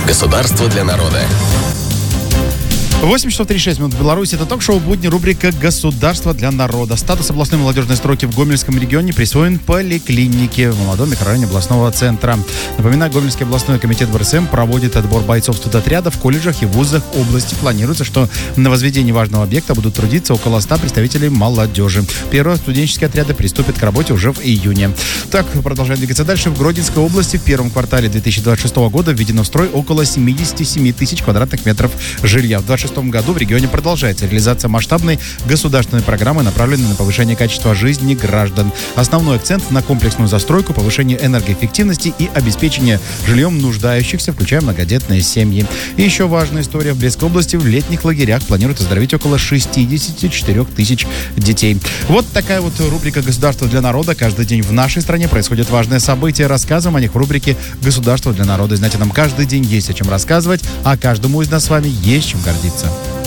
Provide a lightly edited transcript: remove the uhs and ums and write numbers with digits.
Государство для народа. 8 часов 36 минут в Беларуси. Это ток-шоу «Будни», рубрика «Государство для народа». Статус областной молодежной стройки в Гомельском регионе присвоен поликлинике в молодом микрорайоне областного центра. Напоминаю, Гомельский областной комитет БРСМ проводит отбор бойцов студотряда в колледжах и вузах области. Планируется, что на возведении важного объекта будут трудиться около 100 представителей молодежи. Первые студенческие отряды приступят к работе уже в июне. Так, продолжаем двигаться дальше. В Гродненской области в первом квартале 2026 года введено в строй около 77 тысяч квадратных метров жилья. В 2026 году в регионе продолжается реализация масштабной государственной программы, направленной на повышение качества жизни граждан. Основной акцент на комплексную застройку, повышение энергоэффективности и обеспечение жильем нуждающихся, включая многодетные семьи. И еще важная история. В Брестской области в летних лагерях планируют оздоровить около 64 тысяч детей. Вот такая вот рубрика «Государство для народа». Каждый день в нашей стране происходят важные события. Рассказываем о них в рубрике «Государство для народа». И знаете, нам каждый день есть о чем рассказывать, а каждому из нас с вами есть чем гордиться.